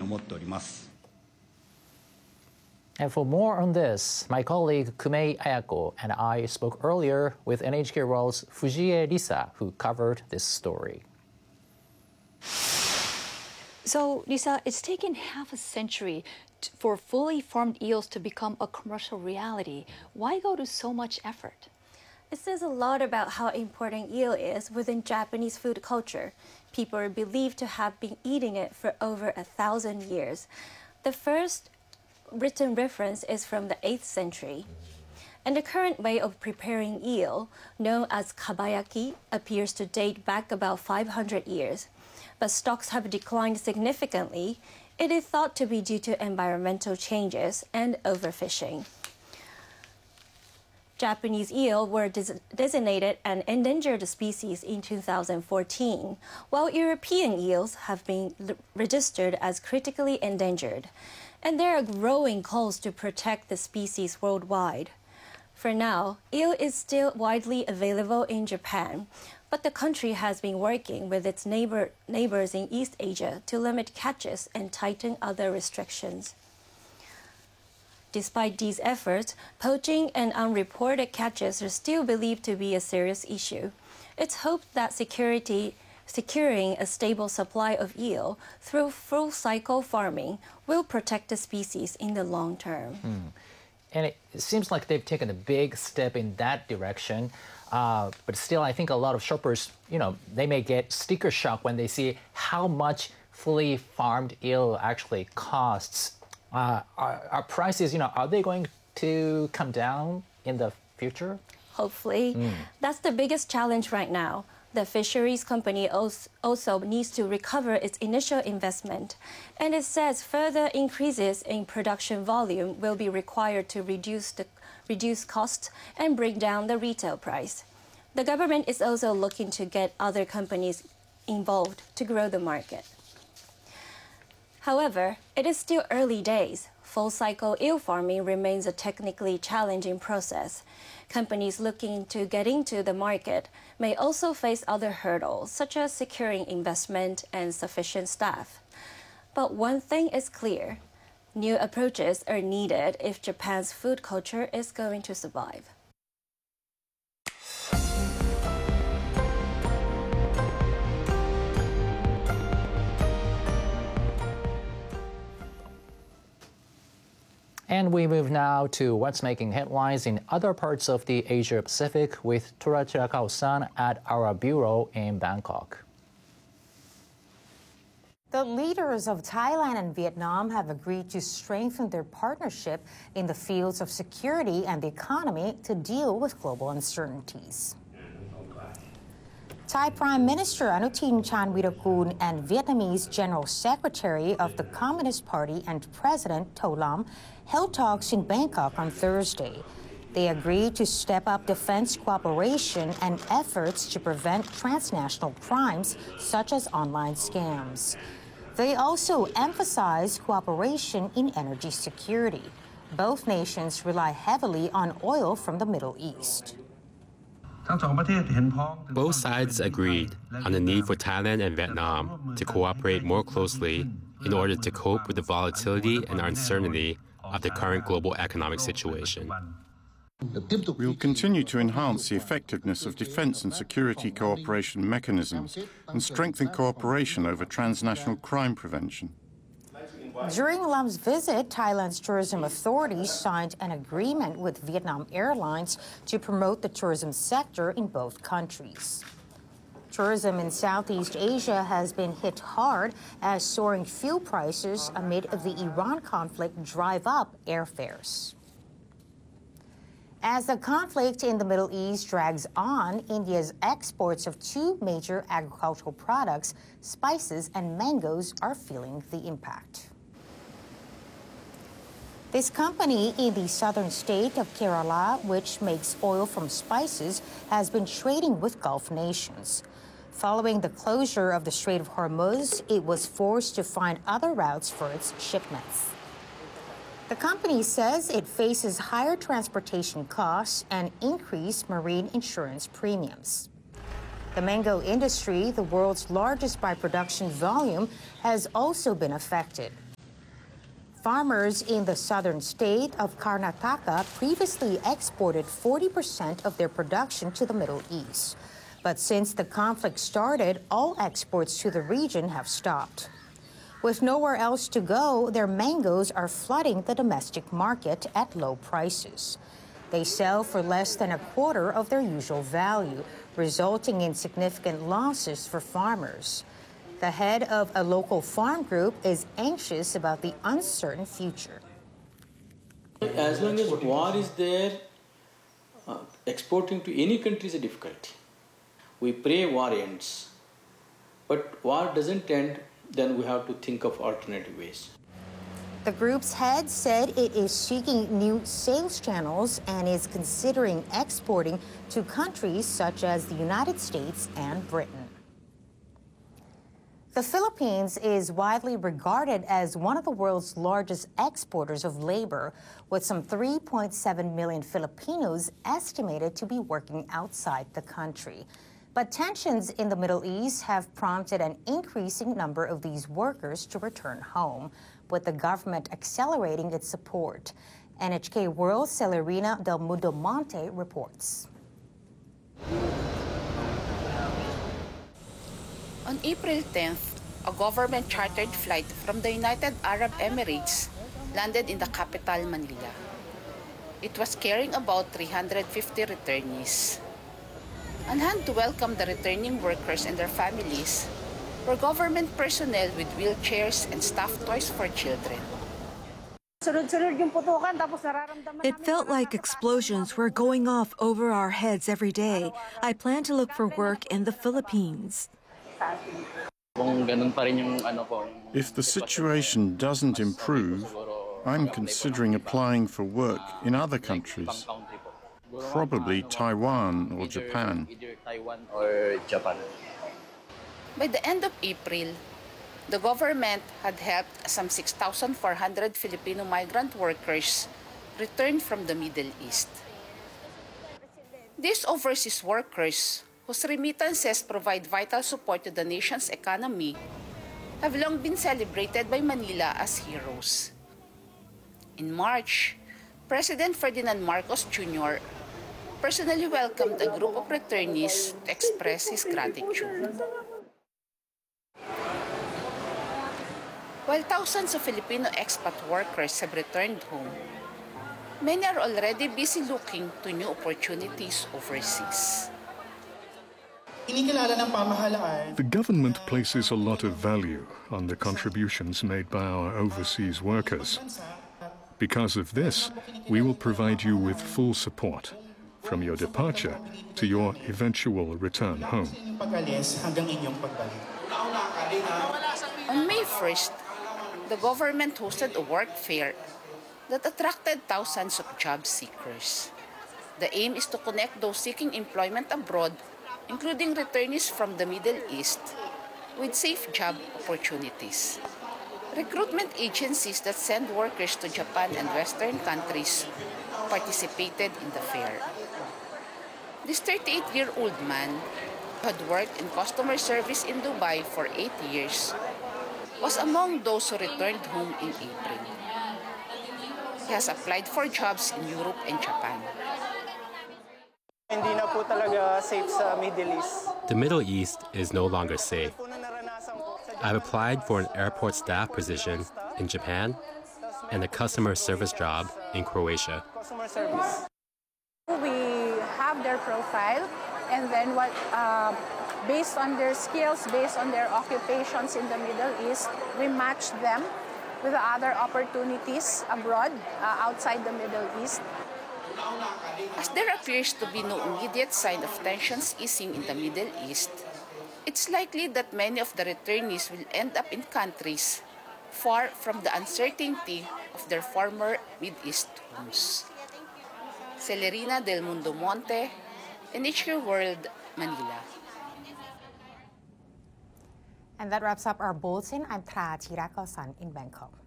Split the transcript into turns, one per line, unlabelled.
思っております。
And for more on this, my colleague Kumei Ayako and I spoke earlier with NHK World's Fujie Lisa, who covered this story.
So, Lisa, it's taken half a century for fully farmed eels to become a commercial reality. Why go to so much effort?
It says a lot about how important eel is within Japanese food culture. People are believed to have been eating it for over 1,000 years. The first written reference is from the 8th century. And the current way of preparing eel, known as kabayaki, appears to date back about 500 years. But stocks have declined significantly. It is thought to be due to environmental changes and overfishing. Japanese eel were designated an endangered species in 2014, while European eels have been registered as critically endangered. And there are growing calls to protect the species worldwide. For now, eel is still widely available in Japan, but the country has been working with its neighbors in East Asia to limit catches and tighten other restrictions. Despite these efforts, poaching and unreported catches are still believed to be a serious issue. It's hoped that securing a stable supply of eel through full-cycle farming will protect the species in the long term.
And it seems like they've taken a big step in that direction. But still, I think a lot of shoppers, they may get sticker shock when they see how much fully farmed eel actually costs. Are prices, are they going to come down in the future?
Hopefully. That's the biggest challenge right now. The fisheries company also needs to recover its initial investment, and it says further increases in production volume will be required to reduce costs and bring down the retail price. The government is also looking to get other companies involved to grow the market. However, it is still early days. Full-cycle eel farming remains a technically challenging process. Companies looking to get into the market may also face other hurdles, such as securing investment and sufficient staff. But one thing is clear: new approaches are needed if Japan's food culture is going to survive.
And we move now to what's making headlines in other parts of the Asia Pacific with Tora Chirakao-san at our bureau in Bangkok.
The leaders of Thailand and Vietnam have agreed to strengthen their partnership in the fields of security and the economy to deal with global uncertainties. Thai Prime Minister Anutin Charnvirakul and Vietnamese General Secretary of the Communist Party and President To Lam held talks in Bangkok on Thursday. They agreed to step up defense cooperation and efforts to prevent transnational crimes such as online scams. They also emphasized cooperation in energy security. Both nations rely heavily on oil from the Middle East.
Both sides agreed on the need for Thailand and Vietnam to cooperate more closely in order to cope with the volatility and uncertainty of the current global economic situation.
We will continue to enhance the effectiveness of defense and security cooperation mechanisms and strengthen cooperation over transnational crime prevention.
During Lam's visit, Thailand's tourism authorities signed an agreement with Vietnam Airlines to promote the tourism sector in both countries. Tourism in Southeast Asia has been hit hard as soaring fuel prices amid the Iran conflict drive up airfares. As the conflict in the Middle East drags on, India's exports of two major agricultural products, spices and mangoes, are feeling the impact. This company in the southern state of Kerala, which makes oil from spices, has been trading with Gulf nations. Following the closure of the Strait of Hormuz, it was forced to find other routes for its shipments. The company says it faces higher transportation costs and increased marine insurance premiums. The mango industry, the world's largest by production volume, has also been affected. Farmers in the southern state of Karnataka previously exported 40% of their production to the Middle East. But since the conflict started, all exports to the region have stopped. With nowhere else to go, their mangoes are flooding the domestic market at low prices. They sell for less than a quarter of their usual value, resulting in significant losses for farmers. The head of a local farm group is anxious about the uncertain future.
As long as war is there, exporting to any country is a difficulty. We pray war ends. But war doesn't end, then we have to think of alternative ways.
The group's head said it is seeking new sales channels and is considering exporting to countries such as the United States and Britain. The Philippines is widely regarded as one of the world's largest exporters of labor, with some 3.7 million Filipinos estimated to be working outside the country. But tensions in the Middle East have prompted an increasing number of these workers to return home, with the government accelerating its support. NHK World's Celerina Del Mundo Monte reports.
On April 10th, a government-chartered flight from the United Arab Emirates landed in the capital, Manila. It was carrying about 350 returnees. On hand to welcome the returning workers and their families were government personnel with wheelchairs and stuffed toys for children.
It felt like explosions were going off over our heads every day. I plan to look for work in the Philippines.
If the situation doesn't improve, I'm considering applying for work in other countries, probably Taiwan or Japan.
By the end of April, the government had helped some 6,400 Filipino migrant workers return from the Middle East. These overseas workers, whose remittances provide vital support to the nation's economy, have long been celebrated by Manila as heroes. In March, President Ferdinand Marcos Jr. personally welcomed a group of returnees to express his gratitude. While thousands of Filipino expat workers have returned home, many are already busy looking to new opportunities overseas.
The government places a lot of value on the contributions made by our overseas workers. Because of this, we will provide you with full support, from your departure to your eventual return home.
On May 1st, the government hosted a work fair that attracted thousands of job seekers. The aim is to connect those seeking employment abroad, including returnees from the Middle East, with safe job opportunities. Recruitment agencies that send workers to Japan and Western countries participated in the fair. This 38-year-old man, who had worked in customer service in Dubai for 8 years, was among those who returned home in April. He has applied for jobs in Europe and Japan.
The Middle East is no longer safe. I've applied for an airport staff position in Japan and a customer service job in Croatia.
We have their profile, and then based on their skills, based on their occupations in the Middle East, we match them with other opportunities abroad, outside the Middle East.
As there appears to be no immediate sign of tensions easing in the Middle East, it's likely that many of the returnees will end up in countries far from the uncertainty of their former Mid-East homes. Celerina Del Mundo Monte, NHK World, Manila.
And that wraps up our bulletin. I'm Pra Chirakosan in Bangkok.